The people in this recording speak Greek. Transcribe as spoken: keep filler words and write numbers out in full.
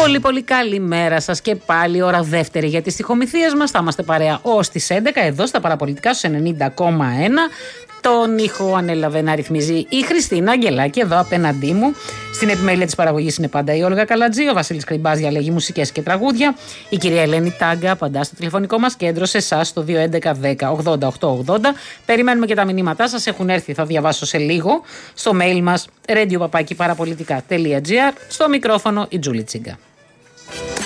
Πολύ πολύ καλημέρα σας και πάλι ώρα δεύτερη για τις στιχομυθίες μας. Θα είμαστε παρέα ως τις έντεκα εδώ στα Παραπολιτικά στους ενενήντα κόμμα ένα. Τον ήχο ανέλαβε να ρυθμίζει η Χριστίνα Αγγελάκη εδώ απέναντί μου. Στην επιμέλεια της παραγωγής είναι πάντα η Όλγα Καλατζή, ο Βασίλης Κρυμπάς διαλέγει μουσικές και τραγούδια. Η κυρία Ελένη Τάγκα απαντά στο τηλεφωνικό μας κέντρο σε εσάς στο δύο έντεκα δέκα ογδόντα οκτώ ογδόντα. Περιμένουμε και τα μηνύματά σας, έχουν έρθει, θα διαβάσω σε λίγο. Στο mail μας radio παπάκι παραπολιτικά τελεία τζι άρ. Στο μικρόφωνο η Τζούλη Τσίγκα.